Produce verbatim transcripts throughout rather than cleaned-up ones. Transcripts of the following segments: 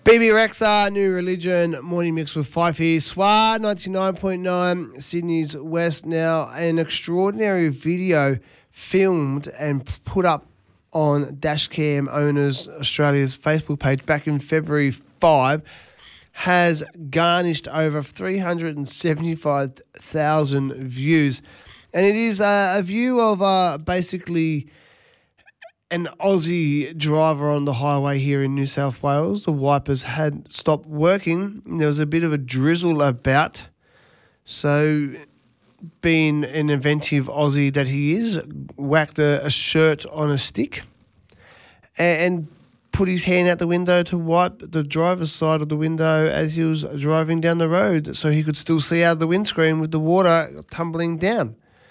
B B Rexa, New Religion, Morning Mix with Fife here. S W A ninety-nine point nine, Sydney's West. Now, an extraordinary video filmed and put up on Dashcam Owners Australia's Facebook page back in February fifth has garnished over three hundred seventy-five thousand views. And it is uh, a view of uh, basically an Aussie driver on the highway here in New South Wales. The wipers had stopped working. There was a bit of a drizzle about. So, being an inventive Aussie that he is, whacked a, a shirt on a stick and, and put his hand out the window to wipe the driver's side of the window as he was driving down the road so he could still see out of the windscreen with the water tumbling down.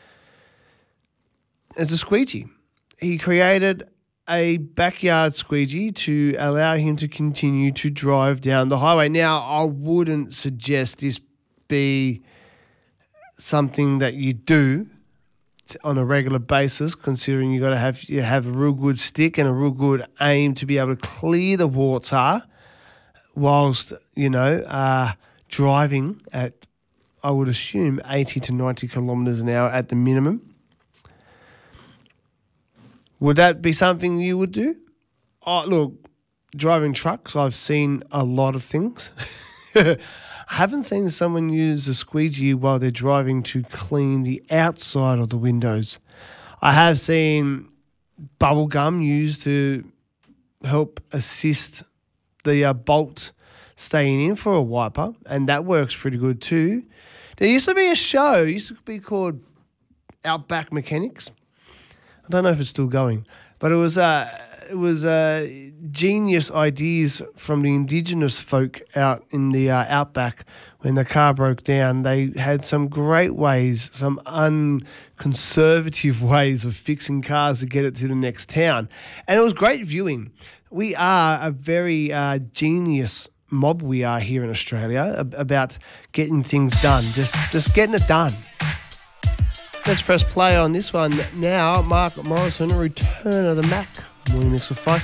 It's a squeegee. He created a backyard squeegee to allow him to continue to drive down the highway. Now, I wouldn't suggest this be something that you do on a regular basis, considering you got to have you have a real good stick and a real good aim to be able to clear the water whilst, you know, uh, driving at, I would assume, eighty to ninety kilometres an hour at the minimum. Would that be something you would do? Oh, look, driving trucks, I've seen a lot of things. I haven't seen someone use a squeegee while they're driving to clean the outside of the windows. I have seen bubble gum used to help assist the uh, bolt staying in for a wiper, and that works pretty good too. There used to be a show, it used to be called Outback Mechanics. I don't know if it's still going, but it was uh, it was uh, genius ideas from the Indigenous folk out in the uh, outback when the car broke down. They had some great ways, some unconservative ways of fixing cars to get it to the next town, and it was great viewing. We are a very uh, genius mob. We are here in Australia about getting things done, just just getting it done. Let's press play on this one now. Mark Morrison, Return of the Mac. Morning Mix with Fife.